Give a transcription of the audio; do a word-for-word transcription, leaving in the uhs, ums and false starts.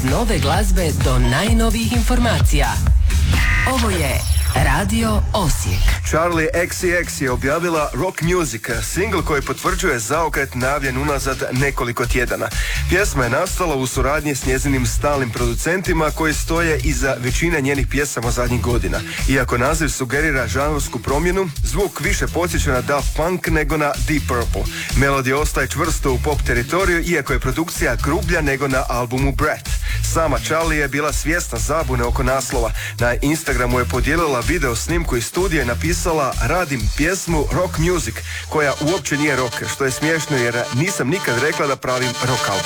nove glazbe do najnovijih informacija. Ovo je Radio Osijek. Charli X C X je objavila Rock Music, singl koji potvrđuje zaokret najavljen unazad nekoliko tjedana. Pjesma je nastala u suradnji s njezinim stalnim producentima koji stoje iza većine njenih pjesama zadnjih godina. Iako naziv sugerira žanrovsku promjenu, zvuk više podsjeća na Daft Punk nego na Deep Purple. Melodija ostaje čvrsto u pop teritoriju, iako je produkcija grublja nego na albumu Brat. Sama Charli je bila svjesna zabune oko naslova. Na Instagramu je podijelila video snimku iz studija i napisala: radim pjesmu Rock Music, koja uopće nije rock, što je smiješno jer nisam nikad rekla da pravim rock album.